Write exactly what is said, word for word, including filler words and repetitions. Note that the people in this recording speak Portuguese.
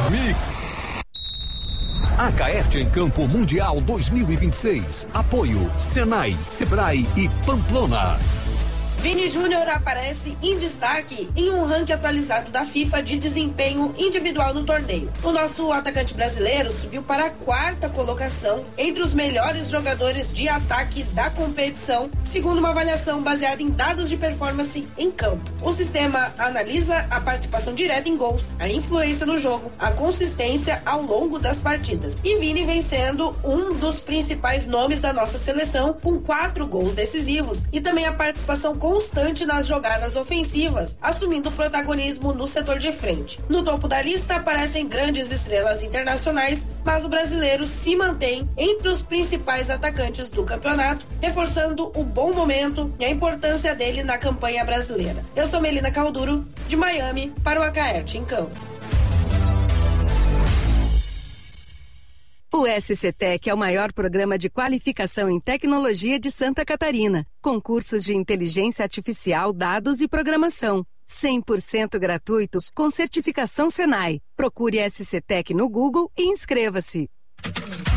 Mix. Acaerte em Campo Mundial dois mil e vinte e seis. Apoio Senai, Sebrae e Pamplona. Vini Júnior aparece em destaque em um ranking atualizado da FIFA de desempenho individual no torneio. O nosso atacante brasileiro subiu para a quarta colocação entre os melhores jogadores de ataque da competição, segundo uma avaliação baseada em dados de performance em campo. O sistema analisa a participação direta em gols, a influência no jogo, a consistência ao longo das partidas. E Vini vem sendo um dos principais nomes da nossa seleção, com quatro gols decisivos e também a participação constante nas jogadas ofensivas, assumindo protagonismo no setor de frente. No topo da lista aparecem grandes estrelas internacionais, mas o brasileiro se mantém entre os principais atacantes do campeonato, reforçando o bom momento e a importância dele na campanha brasileira. Eu sou Melina Calduro, de Miami, para o Acaerte em Campo. O S C Tec é o maior programa de qualificação em tecnologia de Santa Catarina, com cursos de inteligência artificial, dados e programação. cem por cento gratuitos com certificação Senai. Procure S C Tec no Google e inscreva-se.